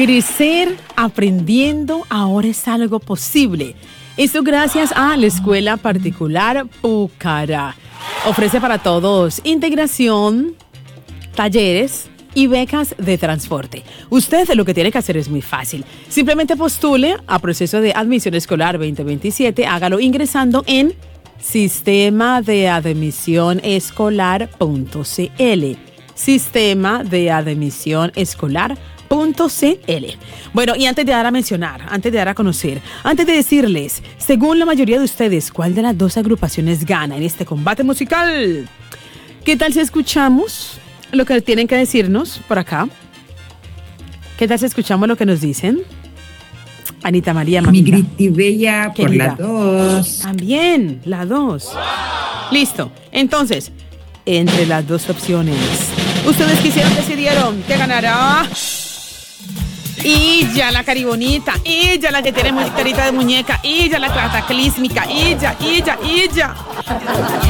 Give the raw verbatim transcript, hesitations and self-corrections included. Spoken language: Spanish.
Crecer aprendiendo ahora es algo posible. Esto gracias a la Escuela Particular Pucará. Ofrece para todos integración, talleres y becas de transporte. Usted lo que tiene que hacer es muy fácil. Simplemente postule a proceso de admisión escolar veinte veintisiete. Hágalo ingresando en sistema de admisión escolar punto c l. Sistema de admisión escolar punto c l. Bueno, y antes de dar a mencionar, antes de dar a conocer, antes de decirles, según la mayoría de ustedes, ¿cuál de las dos agrupaciones gana en este combate musical? ¿Qué tal si escuchamos lo que tienen que decirnos por acá? ¿Qué tal si escuchamos lo que nos dicen? Anita María, mamita. Mi Gritibella por la dos. También, la dos. Listo. Entonces, entre las dos opciones, ustedes quisieron, decidieron que ganará Illa, la caribonita, Illa, la que tiene carita de muñeca, Illa, la cataclísmica, Illa, Illa, Illa.